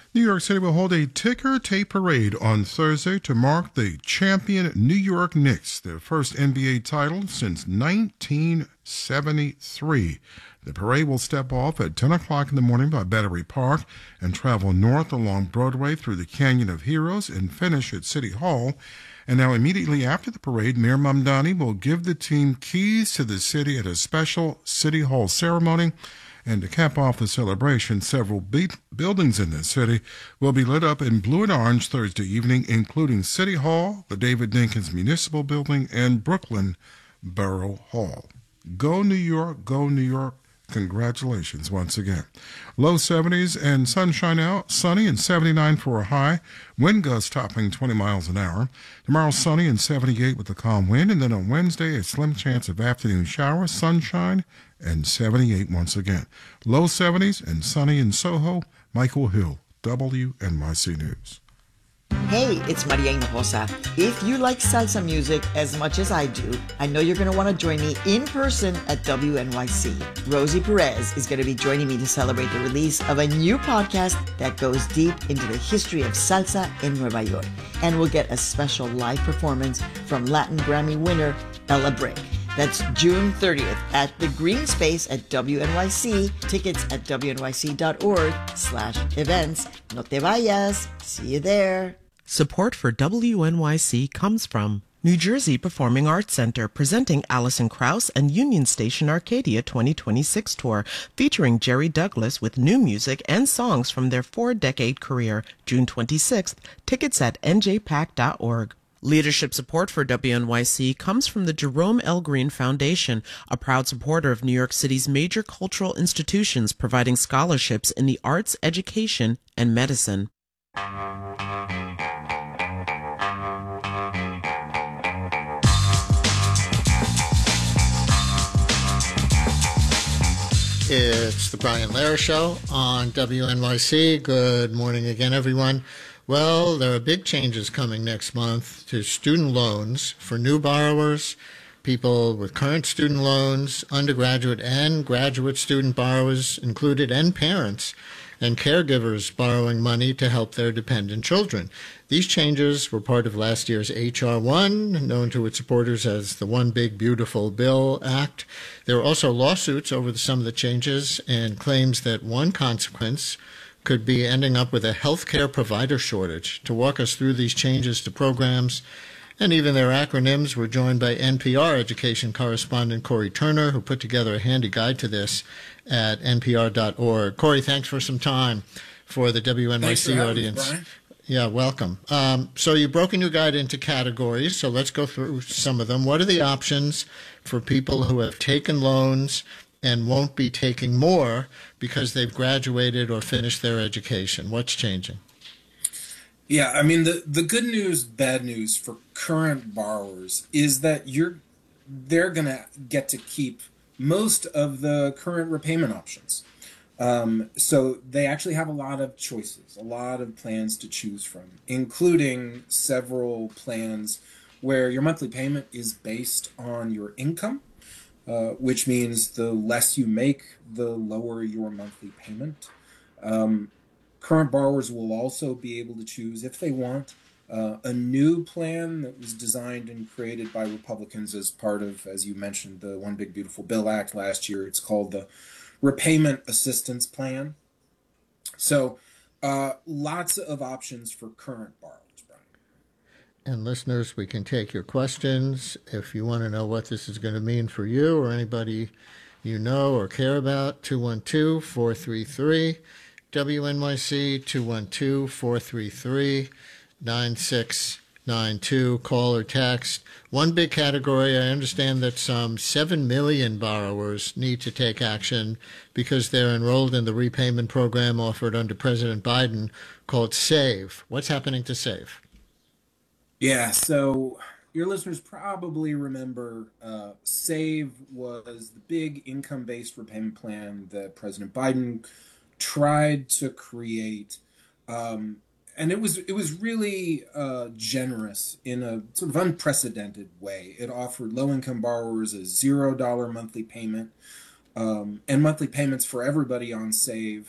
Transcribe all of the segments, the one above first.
New York City will hold a ticker tape parade on Thursday to mark the champion New York Knicks, their first NBA title since 1973. The parade will step off at 10 o'clock in the morning by Battery Park and travel north along Broadway through the Canyon of Heroes and finish at City Hall. And now immediately after the parade, Mayor Mamdani will give the team keys to the city at a special City Hall ceremony. And to cap off the celebration, several buildings in the city will be lit up in blue and orange Thursday evening, including City Hall, the David Dinkins Municipal Building, and Brooklyn Borough Hall. Go New York, go New York. Congratulations once again. Low 70s and sunshine out, sunny and 79 for a high. Wind gusts topping 20 miles an hour. Tomorrow sunny and 78 with a calm wind. And then on Wednesday, a slim chance of afternoon showers, sunshine, and 78 once again. Low 70s and sunny in Soho. Michael Hill, WNYC News. Hey, it's Maria Hinojosa. If you like salsa music as much as I do, I know you're going to want to join me in person at WNYC. Rosie Perez is going to be joining me to celebrate the release of a new podcast that goes deep into the history of salsa in Nueva York. And we'll get a special live performance from Latin Grammy winner Ella Brick. That's June 30th at the Green Space at WNYC. Tickets at wnyc.org/events. No te vayas. See you there. Support for WNYC comes from New Jersey Performing Arts Center, presenting Alison Krauss and Union Station Arcadia 2026 tour, featuring Jerry Douglas with new music and songs from their 4-decade career. June 26th. Tickets at njpac.org. Leadership support for WNYC comes from the Jerome L. Green Foundation, a proud supporter of New York City's major cultural institutions, providing scholarships in the arts, education, and medicine. It's the Brian Lehrer Show on WNYC. Good morning again, everyone. Well, there are big changes coming next month to student loans for new borrowers, people with current student loans, undergraduate and graduate student borrowers included, and parents and caregivers borrowing money to help their dependent children. These changes were part of last year's H.R. 1, known to its supporters as the One Big Beautiful Bill Act. There were also lawsuits over some of the changes and claims that one consequence could be ending up with a healthcare provider shortage. To walk us through these changes to programs and even their acronyms, we're joined by NPR education correspondent Corey Turner, who put together a handy guide to this at npr.org. Corey, thanks for some time for the WNYC audience. Yeah, welcome. So you've broken your guide into categories, so let's go through some of them. What are the options for people who have taken loans and won't be taking more because they've graduated or finished their education? What's changing? Yeah, I mean, the good news, bad news for current borrowers is that they're going to get to keep most of the current repayment options. So they actually have a lot of choices, a lot of plans to choose from, including several plans where your monthly payment is based on your income, which means the less you make, the lower your monthly payment. Current borrowers will also be able to choose, if they want, a new plan that was designed and created by Republicans as part of, as you mentioned, the One Big Beautiful Bill Act last year. It's called the Repayment Assistance Plan. So lots of options for current borrowers, Brian. And listeners, we can take your questions if you want to know what this is going to mean for you or anybody you know or care about. 212-433 WNYC, 212-433-9692. Call or text. One big category, I understand that some 7 million borrowers need to take action because they're enrolled in the repayment program offered under President Biden called SAVE. What's happening to SAVE? Yeah, so your listeners probably remember SAVE was the big income-based repayment plan that President Biden tried to create, and it was really generous in a sort of unprecedented way. It offered low-income borrowers a $0 monthly payment, and monthly payments for everybody on SAVE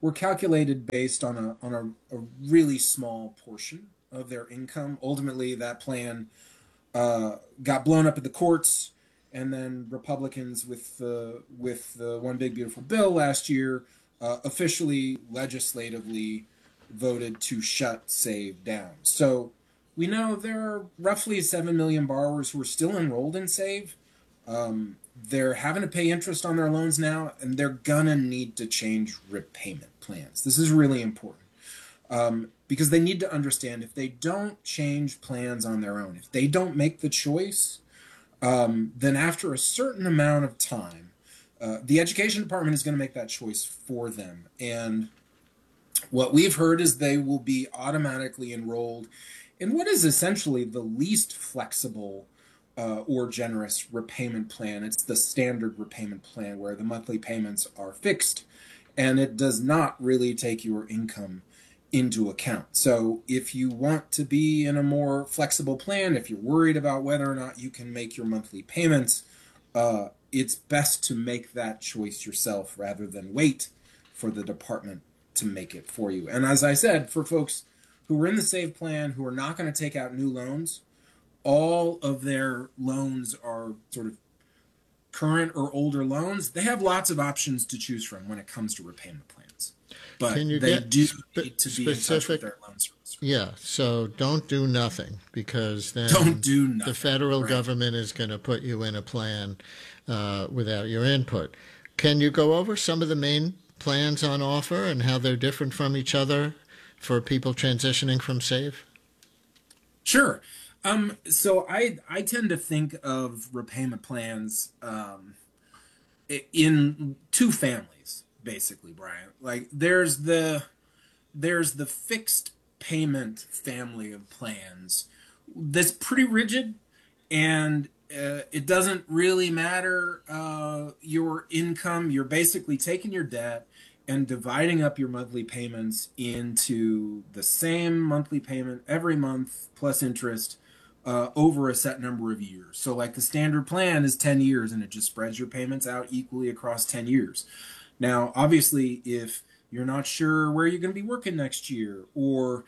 were calculated based on a really small portion of their income. Ultimately, that plan got blown up at the courts, and then Republicans with the One Big Beautiful Bill last year officially legislatively voted to shut SAVE down. So we know there are roughly 7 million borrowers who are still enrolled in SAVE. They're having to pay interest on their loans now, and they're gonna need to change repayment plans. This is really important because they need to understand if they don't change plans on their own, if they don't make the choice, then after a certain amount of time, the education department is going to make that choice for them. And what we've heard is they will be automatically enrolled in what is essentially the least flexible or generous repayment plan. It's the standard repayment plan where the monthly payments are fixed and it does not really take your income into account. So if you want to be in a more flexible plan, if you're worried about whether or not you can make your monthly payments, it's best to make that choice yourself rather than wait for the department to make it for you. And as I said, for folks who are in the SAVE plan, who are not going to take out new loans, all of their loans are sort of current or older loans. They have lots of options to choose from when it comes to repayment plans. But Can you they get do need to be in touch with their loan servicer. Yeah, so don't do nothing, because then Don't do nothing. the federal Right. government is going to put you in a plan without your input. Can you go over some of the main plans on offer and how they're different from each other for people transitioning from SAVE? Sure. So I tend to think of repayment plans in two families, basically, Brian. Like there's the fixed payment family of plans that's pretty rigid, and it doesn't really matter your income. You're basically taking your debt and dividing up your monthly payments into the same monthly payment every month plus interest over a set number of years. So like the standard plan is 10 years and it just spreads your payments out equally across 10 years. Now, obviously, if you're not sure where you're going to be working next year, or,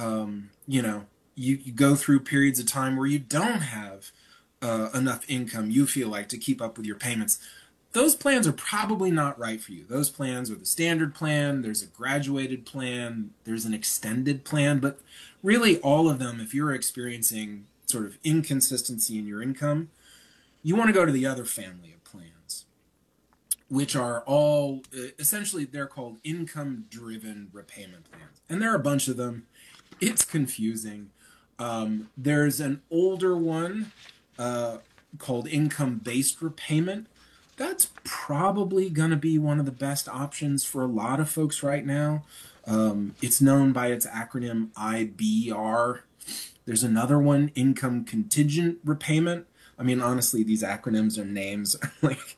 you go through periods of time where you don't have enough income, you feel like, to keep up with your payments, those plans are probably not right for you. Those plans are the standard plan, there's a graduated plan, there's an extended plan, but really all of them, if you're experiencing sort of inconsistency in your income, you want to go to the other family of plans, which are all, essentially they're called income-driven repayment plans. And there are a bunch of them. It's confusing. There's an older one called income-based repayment. That's probably going to be one of the best options for a lot of folks right now. It's known by its acronym IBR. There's another one, income contingent repayment. I mean, honestly, these acronyms are names. Like,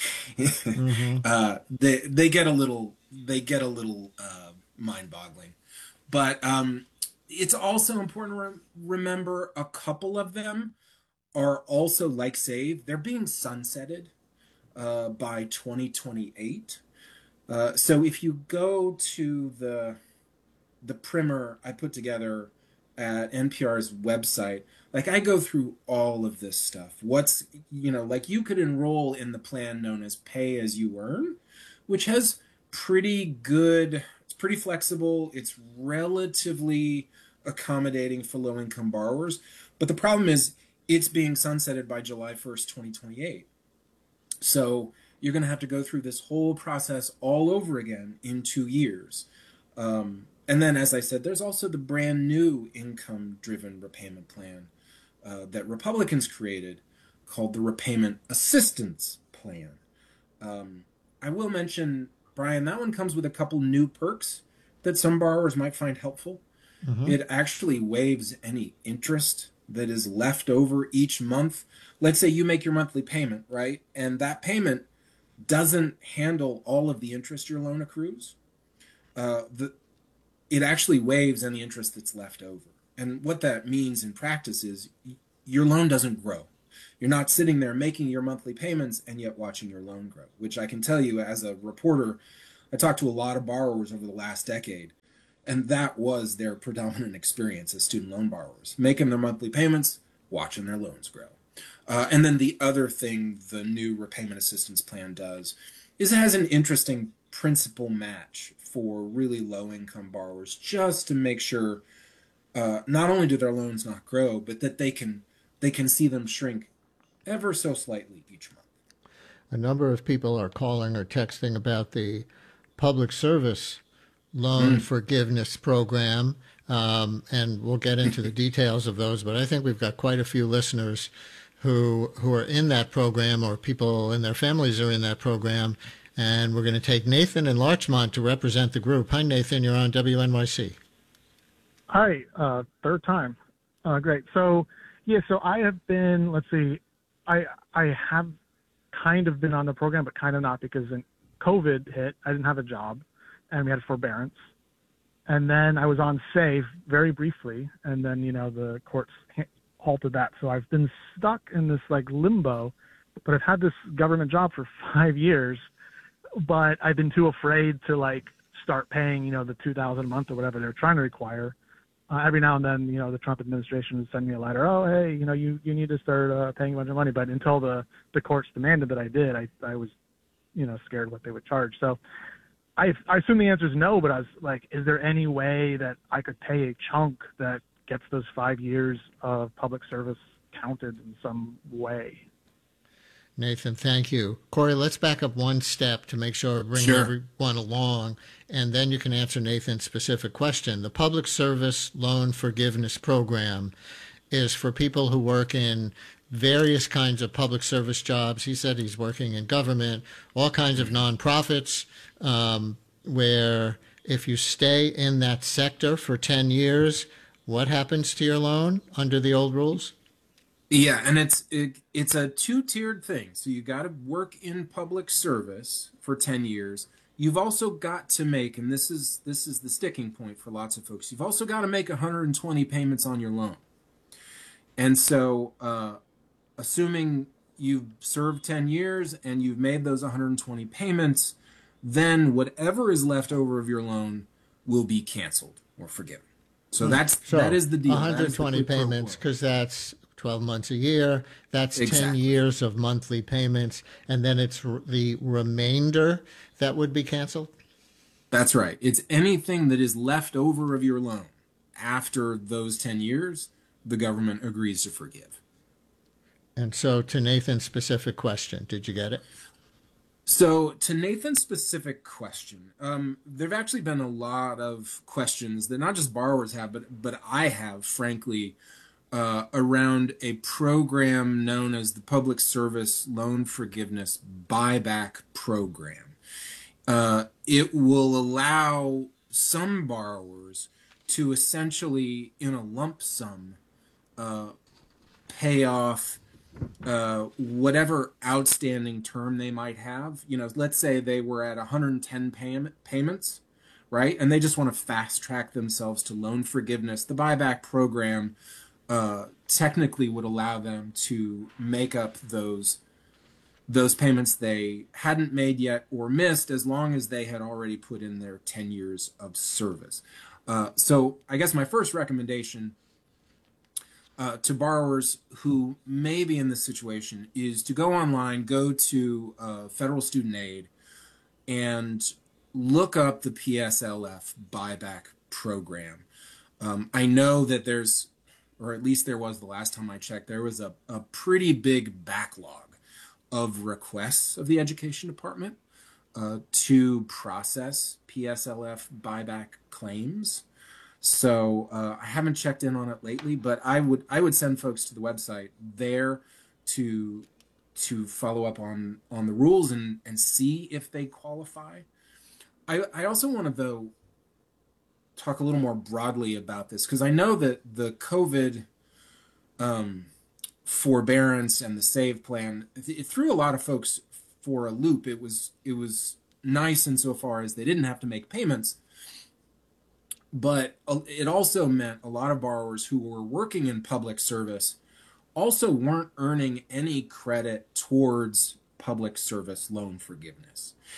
they get a little mind-boggling. But it's also important to remember a couple of them are also like SAVE. They're being sunsetted by 2028. So if you go to the primer I put together at NPR's website, like I go through all of this stuff. What's, like you could enroll in the plan known as Pay As You Earn, which has it's pretty flexible. It's relatively accommodating for low-income borrowers. But the problem is it's being sunsetted by July 1st, 2028. So you're going to have to go through this whole process all over again in 2 years. And then, as I said, there's also the brand new income-driven repayment plan that Republicans created called the Repayment Assistance Plan. I will mention, Brian, that one comes with a couple new perks that some borrowers might find helpful. It actually waives any interest that is left over each month. Let's say you make your monthly payment, right? And that payment doesn't handle all of the interest your loan accrues. It actually waives any interest that's left over. And what that means in practice is your loan doesn't grow. You're not sitting there making your monthly payments and yet watching your loan grow, which I can tell you as a reporter, I talked to a lot of borrowers over the last decade, and that was their predominant experience as student loan borrowers, making their monthly payments, watching their loans grow. And then the other thing the new repayment assistance plan does is it has an interesting principal match for really low income borrowers, just to make sure not only do their loans not grow, but that they can see them shrink ever so slightly each month. A number of people are calling or texting about the public service loan forgiveness program, and we'll get into the details of those. But I think we've got quite a few listeners who are in that program, or people in their families are in that program. And we're going to take Nathan in Larchmont to represent the group. Hi, Nathan. You're on WNYC. Hi, third time. Great. So I have been, I have kind of been on the program, but kind of not, because when COVID hit, I didn't have a job and we had forbearance. And then I was on SAVE very briefly, and then, the courts halted that. So I've been stuck in this limbo, but I've had this government job for 5 years, but I've been too afraid to start paying, the $2,000 a month or whatever they're trying to require. Every now and then, the Trump administration would send me a letter. Oh, hey, you need to start paying a bunch of money. But until the courts demanded that I did, I was, scared what they would charge. So I assume the answer is no, but I was like, is there any way that I could pay a chunk that gets those 5 years of public service counted in some way? Nathan, thank you. Corey, let's back up one step to make sure we bring everyone along, and then you can answer Nathan's specific question. The Public Service Loan Forgiveness Program is for people who work in various kinds of public service jobs. He said he's working in government, all kinds of nonprofits, where if you stay in that sector for 10 years, what happens to your loan under the old rules? Yeah, and it's a two-tiered thing. So you got to work in public service for 10 years. You've also got to make, and this is the sticking point for lots of folks, you've also got to make 120 payments on your loan. And so assuming you've served 10 years and you've made those 120 payments, then whatever is left over of your loan will be canceled or forgiven. So that is the deal. 120 payments, because that's 12 months a year. That's exactly 10 years of monthly payments. And then it's the remainder that would be canceled? That's right. It's anything that is left over of your loan after those 10 years, the government agrees to forgive. And so to Nathan's specific question, did you get it? So to Nathan's specific question, there have actually been a lot of questions that not just borrowers have, but I have, frankly, around a program known as the Public Service Loan Forgiveness Buyback Program. It will allow some borrowers to essentially, in a lump sum, pay off whatever outstanding term they might have. Let's say they were at 110 payments, right? And they just want to fast track themselves to loan forgiveness. The buyback program technically would allow them to make up those payments they hadn't made yet or missed, as long as they had already put in their 10 years of service. So I guess my first recommendation to borrowers who may be in this situation is to go online, go to Federal Student Aid, and look up the PSLF buyback program. I know that there's, or at least there was the last time I checked, there was a pretty big backlog of requests of the Education Department to process PSLF buyback claims. So I haven't checked in on it lately, but I would send folks to the website there to follow up on the rules and see if they qualify. I also want to, though, talk a little more broadly about this, because I know that the COVID forbearance and the SAVE plan, it threw a lot of folks for a loop. It was nice insofar as they didn't have to make payments, but it also meant a lot of borrowers who were working in public service also weren't earning any credit towards public service loan forgiveness.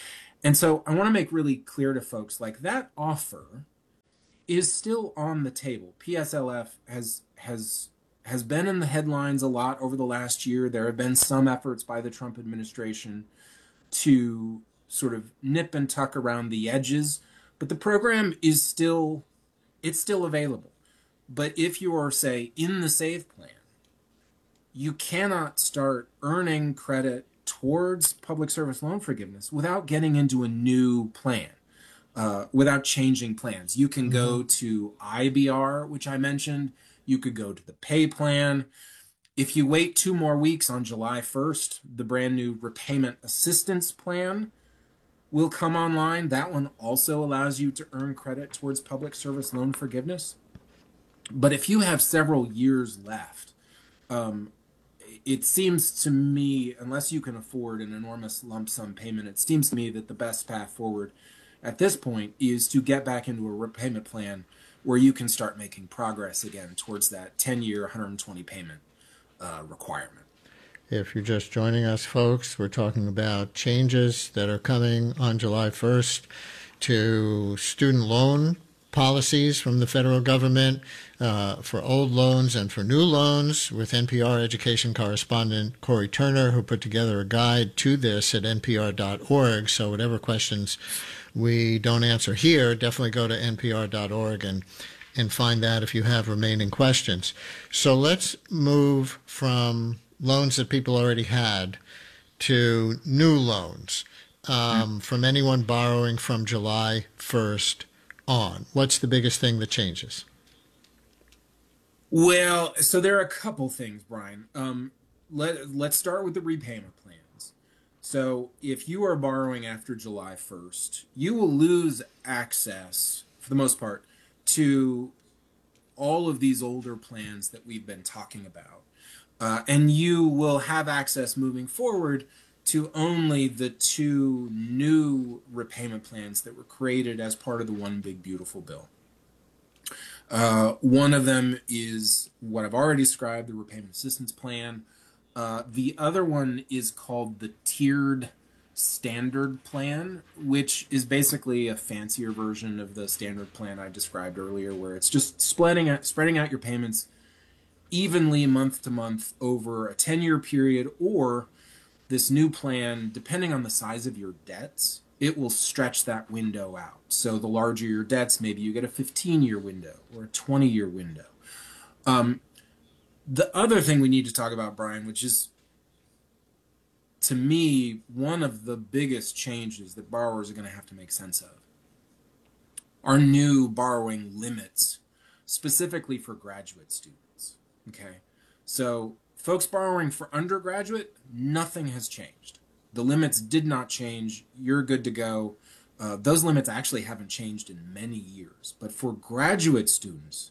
And so I want to make really clear to folks, like, that offer is still on the table. PSLF has been in the headlines a lot over the last year. There have been some efforts by the Trump administration to sort of nip and tuck around the edges, but the program is still available. But if you are, say, in the SAVE plan, you cannot start earning credit towards public service loan forgiveness without getting into a new plan, without changing plans. You can go to IBR, which I mentioned. You could go to the pay plan. If you wait 2 more weeks on July 1st, the brand new repayment assistance plan will come online. That one also allows you to earn credit towards public service loan forgiveness. But if you have several years left, it seems to me, unless you can afford an enormous lump sum payment, it seems to me that the best path forward at this point is to get back into a repayment plan where you can start making progress again towards that 10-year, 120 payment requirement. If you're just joining us, folks, we're talking about changes that are coming on July 1st to student loan policies from the federal government for old loans and for new loans, with NPR education correspondent Corey Turner, who put together a guide to this at npr.org. So whatever questions we don't answer here, definitely go to npr.org and find that if you have remaining questions. So let's move from loans that people already had to new loans from anyone borrowing from July 1st on. What's the biggest thing that changes? Well, so there are a couple things, Brian. Let's start with the repayment plans. So if you are borrowing after July 1st, you will lose access, for the most part, to all of these older plans that we've been talking about. And you will have access moving forward to only the 2 new repayment plans that were created as part of the One Big Beautiful Bill. One of them is what I've already described, the repayment assistance plan. The other one is called the tiered standard plan, which is basically a fancier version of the standard plan I described earlier, where it's just spreading out your payments evenly month to month over a 10-year period, or this new plan, depending on the size of your debts, it will stretch that window out. So the larger your debts, maybe you get a 15-year window or a 20-year window. The other thing we need to talk about, Brian, which is, to me, one of the biggest changes that borrowers are going to have to make sense of, are new borrowing limits, specifically for graduate students. Okay, so folks borrowing for undergraduate, nothing has changed. The limits did not change. You're good to go. Those limits actually haven't changed in many years. But for graduate students,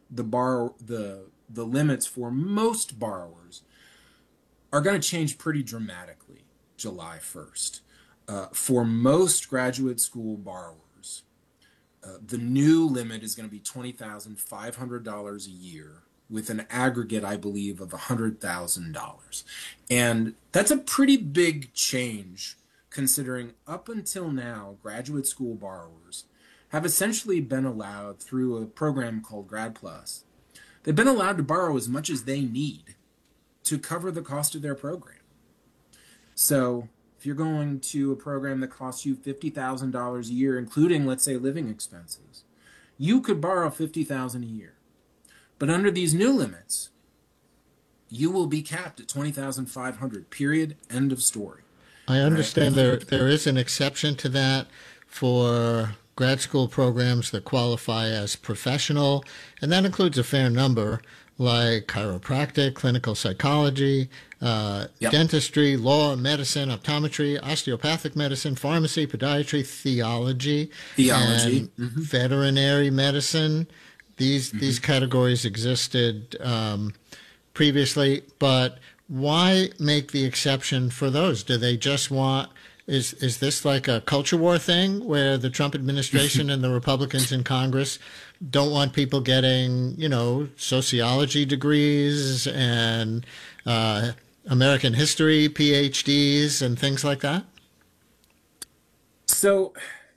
the limits for most borrowers are going to change pretty dramatically July 1st. For most graduate school borrowers, the new limit is going to be $20,500 a year, with an aggregate, I believe, of $100,000. And that's a pretty big change, considering up until now, graduate school borrowers have essentially been allowed, through a program called Grad Plus, they've been allowed to borrow as much as they need to cover the cost of their program. So if you're going to a program that costs you $50,000 a year, including, let's say, living expenses, you could borrow $50,000 a year. But under these new limits, you will be capped at $20,500, period, end of story. I understand there is an exception to that for grad school programs that qualify as professional, and that includes a fair number, like chiropractic, clinical psychology, dentistry, law, medicine, optometry, osteopathic medicine, pharmacy, podiatry, theology, and veterinary medicine. These categories existed previously, but why make the exception for those? Do they just want, is this like a culture war thing where the Trump administration and the Republicans in Congress don't want people getting, sociology degrees and American history PhDs and things like that? So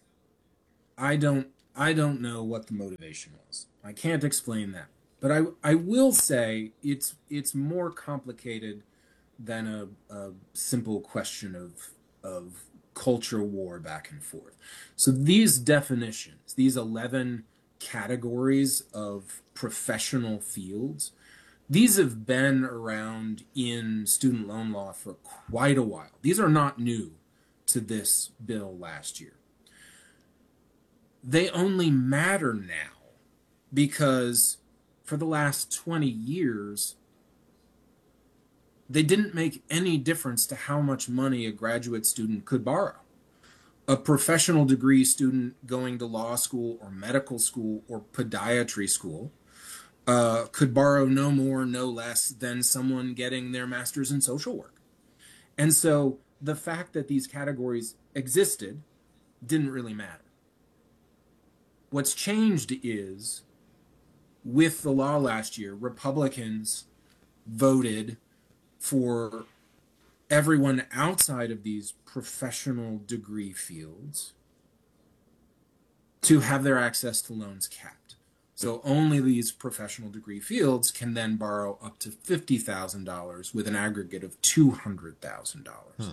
I don't know what the motivation was. I can't explain that. But I will say it's more complicated than a simple question of culture war back and forth. So these definitions, these 11 categories of professional fields, these have been around in student loan law for quite a while. These are not new to this bill last year. They only matter now because for the last 20 years, they didn't make any difference to how much money a graduate student could borrow. A professional degree student going to law school or medical school or podiatry school could borrow no more, no less than someone getting their master's in social work. And so the fact that these categories existed didn't really matter. What's changed is, with the law last year, Republicans voted for everyone outside of these professional degree fields to have their access to loans capped. So only these professional degree fields can then borrow up to $50,000 with an aggregate of $200,000.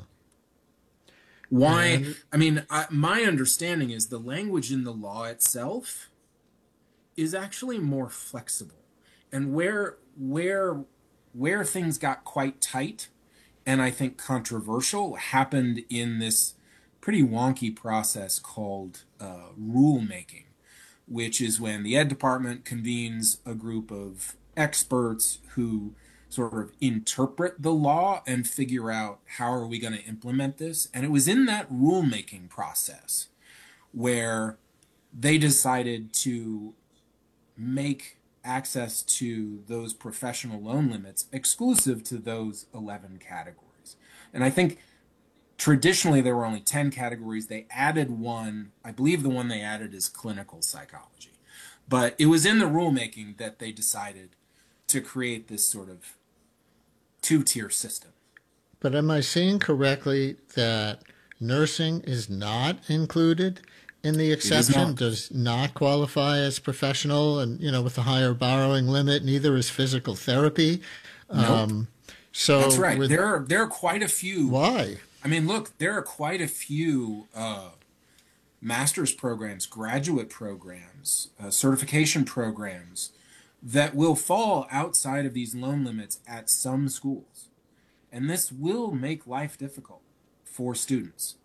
Why? I mean, my understanding is the language in the law itself is actually more flexible. And where things got quite tight and I think controversial happened in this pretty wonky process called rulemaking, which is when the Ed Department convenes a group of experts who sort of interpret the law and figure out how are we going to implement this. And it was in that rulemaking process where they decided to make access to those professional loan limits exclusive to those 11 categories. And I think traditionally there were only 10 categories. They added one. I believe the one they added is clinical psychology. But it was in the rulemaking that they decided to create this sort of two-tier system. But am I seeing correctly that nursing is not included in the exception? Does not qualify as professional, and with a higher borrowing limit? Neither is physical therapy. Nope. So that's right. There are quite a few. Why? I mean, look, there are quite a few master's programs, graduate programs, certification programs that will fall outside of these loan limits at some schools. And this will make life difficult for students.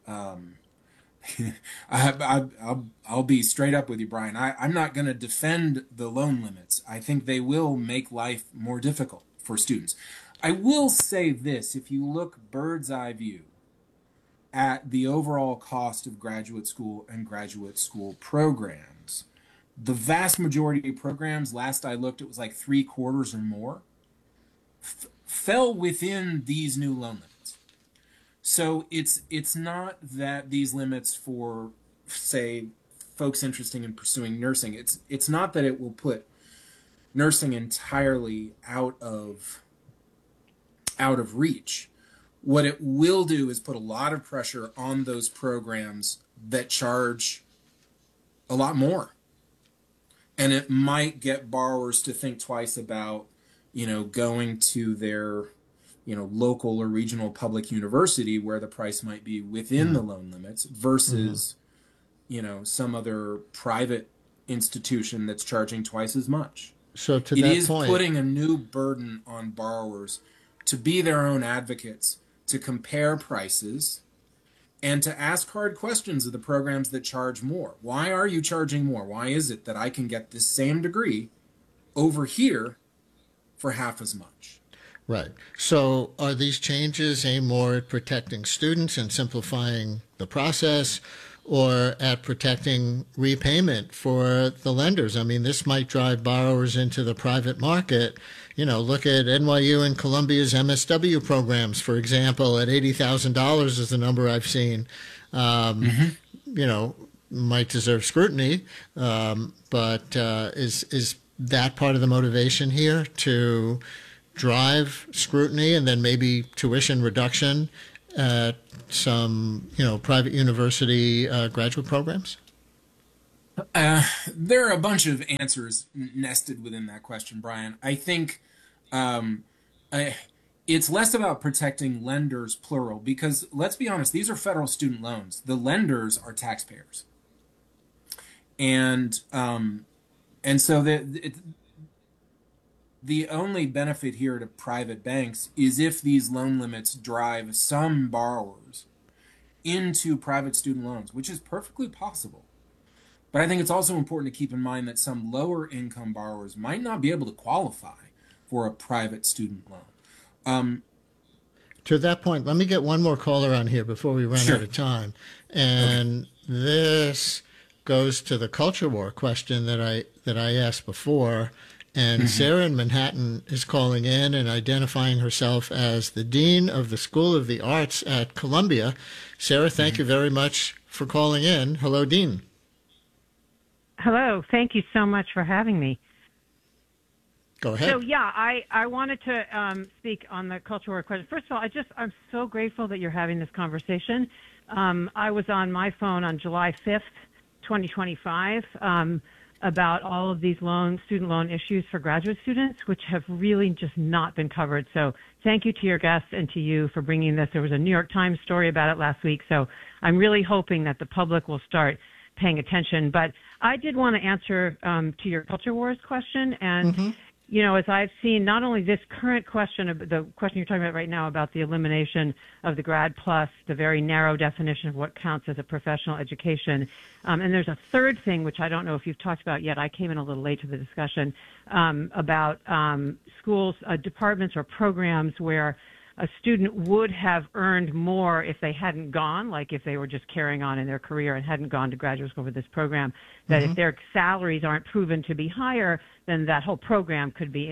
I'll be straight up with you, Brian. I'm not going to defend the loan limits. I think they will make life more difficult for students. I will say this, if you look bird's eye view at the overall cost of graduate school and graduate school programs, the vast majority of programs, last I looked, it was like 3/4 or more, fell within these new loan limits. So it's not that these limits for, say, folks interested in pursuing nursing, it's not that it will put nursing entirely out of reach. What it will do is put a lot of pressure on those programs that charge a lot more. And it might get borrowers to think twice about, going to their, local or regional public university where the price might be within the loan limits versus, some other private institution that's charging twice as much. So to it that is point, putting a new burden on borrowers to be their own advocates, to compare prices, and to ask hard questions of the programs that charge more. Why are you charging more? Why is it that I can get this same degree over here for half as much? Right. So are these changes aimed more at protecting students and simplifying the process, or at protecting repayment for the lenders? I mean, this might drive borrowers into the private market. Look at NYU and Columbia's MSW programs, for example, at $80,000 is the number I've seen. Might deserve scrutiny, but is that part of the motivation here, to drive scrutiny and then maybe tuition reduction at some, private university graduate programs? There are a bunch of answers nested within that question, Brian. I think it's less about protecting lenders, plural, because let's be honest, these are federal student loans. The lenders are taxpayers, and so the only benefit here to private banks is if these loan limits drive some borrowers into private student loans, which is perfectly possible. But I think it's also important to keep in mind that some lower income borrowers might not be able to qualify for a private student loan. To that point, let me get one more caller on here before we run out of time. And this goes to the culture war question that I asked before. And Sarah in Manhattan is calling in and identifying herself as the Dean of the School of the Arts at Columbia. Sarah, thank you very much for calling in. Hello, Dean. Hello. Thank you so much for having me. Go ahead. So, yeah, I wanted to speak on the culture war question. First of all, I'm so grateful that you're having this conversation. I was on my phone on July 5th, 2025, about all of these student loan issues for graduate students, which have really just not been covered. So thank you to your guests and to you for bringing this. There was a New York Times story about it last week. So I'm really hoping that the public will start paying attention. But I did want to answer to your culture wars question. And, as I've seen not only this current question, the question you're talking about right now about the elimination of the Grad Plus, the very narrow definition of what counts as a professional education. And there's a third thing, which I don't know if you've talked about yet. I came in a little late to the discussion about schools, departments or programs where a student would have earned more if they hadn't gone, like if they were just carrying on in their career and hadn't gone to graduate school for this program, that if their salaries aren't proven to be higher, then that whole program could be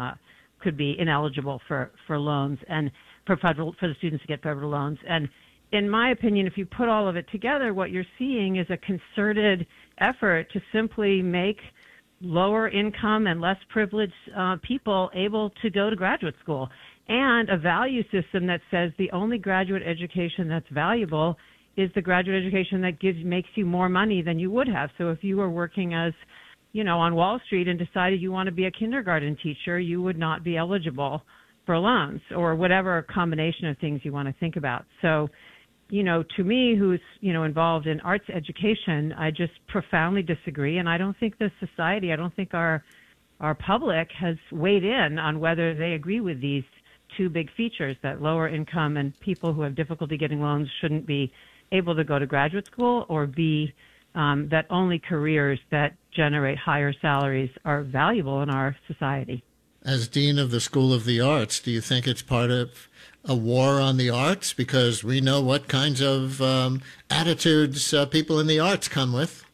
ineligible for loans and for the students to get federal loans. And in my opinion, if you put all of it together, what you're seeing is a concerted effort to simply make lower income and less privileged people able to go to graduate school, and a value system that says the only graduate education that's valuable is the graduate education that makes you more money than you would have. So if you were working as, on Wall Street and decided you want to be a kindergarten teacher, you would not be eligible for loans or whatever combination of things you want to think about. So, to me, who's, involved in arts education, I just profoundly disagree. And I don't think the society, I don't think our public has weighed in on whether they agree with these two big features, that lower income and people who have difficulty getting loans shouldn't be able to go to graduate school, or B, that only careers that generate higher salaries are valuable in our society. As Dean of the School of the Arts, do you think it's part of a war on the arts? Because we know what kinds of attitudes people in the arts come with.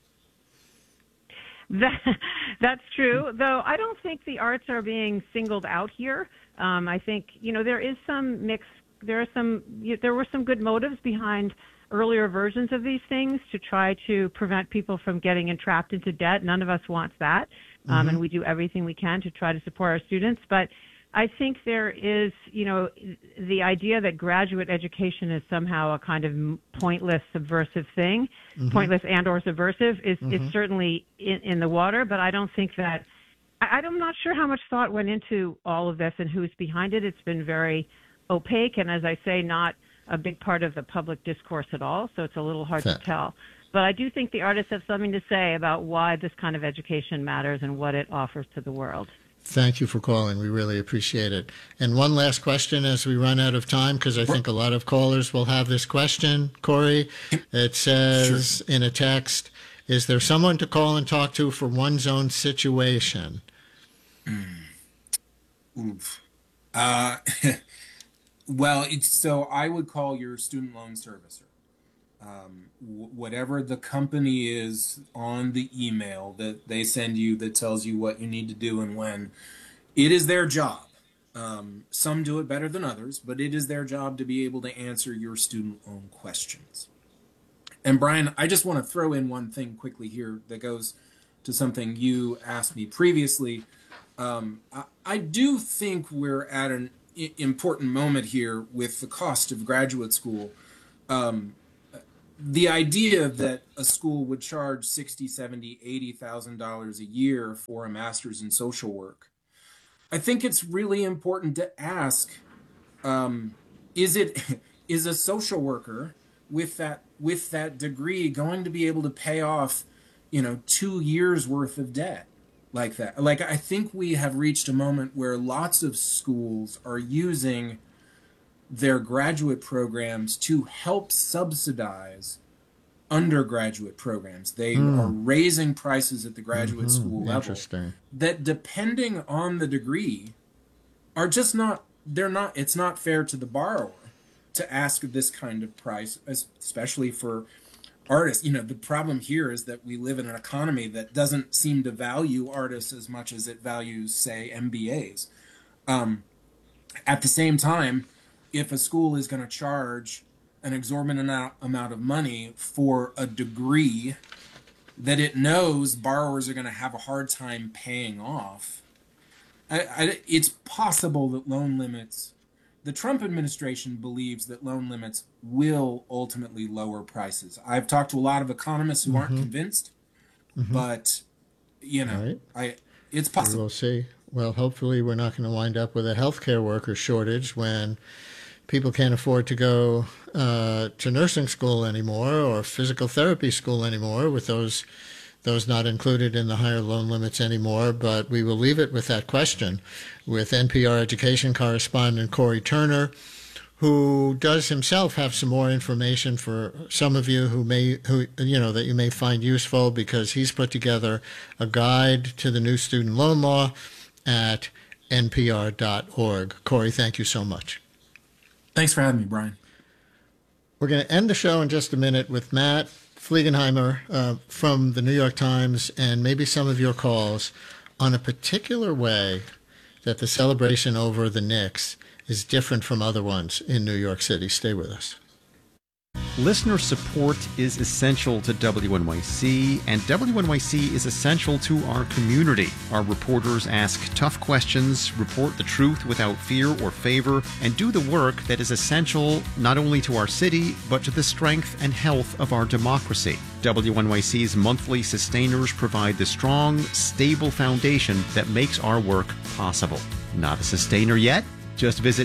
That's true, though I don't think the arts are being singled out here. I think, there is some mix. There were some good motives behind earlier versions of these things to try to prevent people from getting entrapped into debt. None of us wants that. And we do everything we can to try to support our students. But I think there is, the idea that graduate education is somehow a kind of pointless, subversive thing, pointless and or subversive is certainly in the water. But I don't think that, I'm not sure how much thought went into all of this and who's behind it. It's been very opaque and, as I say, not a big part of the public discourse at all. So it's a little hard to tell. But I do think the artists have something to say about why this kind of education matters and what it offers to the world. Thank you for calling. We really appreciate it. And one last question as we run out of time, because I think a lot of callers will have this question. Corey, it says in a text, is there someone to call and talk to for one's own situation? Well, so I would call your student loan servicer. Whatever the company is on the email that they send you that tells you what you need to do and when, it is their job. Some do it better than others, but it is their job to be able to answer your student loan questions. And Brian, I just want to throw in one thing quickly here that goes to something you asked me previously. I do think we're at an important moment here with the cost of graduate school. The idea that a school would charge $60,000, $70,000, $80,000 a year for a master's in social work, I think it's really important to ask: is a social worker with that degree going to be able to pay off, 2 years worth of debt like that? Like, I think we have reached a moment where lots of schools are using their graduate programs to help subsidize undergraduate programs. They are raising prices at the graduate school level that, depending on the degree, are just not, it's not fair to the borrower to ask this kind of price, especially for artists. The problem here is that we live in an economy that doesn't seem to value artists as much as it values, say, MBAs. At the same time, if a school is going to charge an exorbitant amount of money for a degree that it knows borrowers are going to have a hard time paying off, it's possible that loan limits, the Trump administration believes that loan limits will ultimately lower prices. I've talked to a lot of economists who aren't convinced, but, it's possible. We'll see. Well, hopefully we're not going to wind up with a healthcare worker shortage when people can't afford to go to nursing school anymore or physical therapy school anymore, with those not included in the higher loan limits anymore. But we will leave it with that question with NPR education correspondent Corey Turner, who does himself have some more information for some of you that you may find useful, because he's put together a guide to the new student loan law at npr.org. Corey, thank you so much. Thanks for having me, Brian. We're going to end the show in just a minute with Matt Fliegenheimer from the New York Times, and maybe some of your calls on a particular way that the celebration over the Knicks is different from other ones in New York City. Stay with us. Listener support is essential to WNYC, and WNYC is essential to our community. Our reporters ask tough questions, report the truth without fear or favor, and do the work that is essential not only to our city, but to the strength and health of our democracy. WNYC's monthly sustainers provide the strong, stable foundation that makes our work possible. Not a sustainer yet? Just visit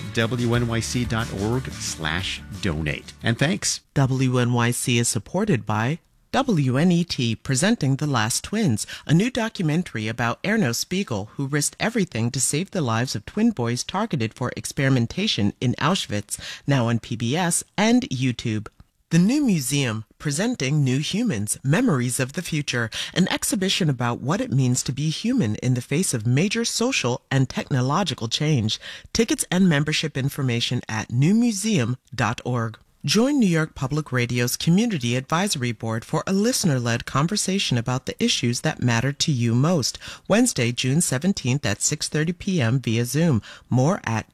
wnyc.org/donate. And thanks. WNYC is supported by WNET, presenting The Last Twins, a new documentary about Erno Spiegel, who risked everything to save the lives of twin boys targeted for experimentation in Auschwitz, now on PBS and YouTube. The New Museum, presenting New Humans, Memories of the Future, an exhibition about what it means to be human in the face of major social and technological change. Tickets and membership information at newmuseum.org. Join New York Public Radio's Community Advisory Board for a listener-led conversation about the issues that matter to you most. Wednesday, June 17th at 6:30 p.m. via Zoom. More at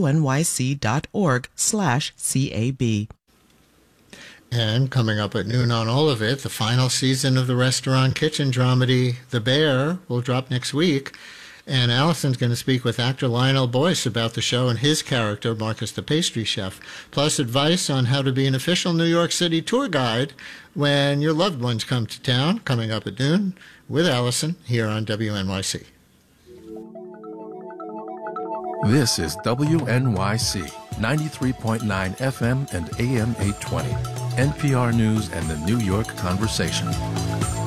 wnyc.org/CAB. And coming up at noon on All of It, the final season of the restaurant kitchen dramedy The Bear will drop next week. And Allison's going to speak with actor Lionel Boyce about the show and his character, Marcus the pastry chef, plus advice on how to be an official New York City tour guide when your loved ones come to town, coming up at noon with Allison here on WNYC. This is WNYC, 93.9 FM and AM 820. NPR News and the New York Conversation.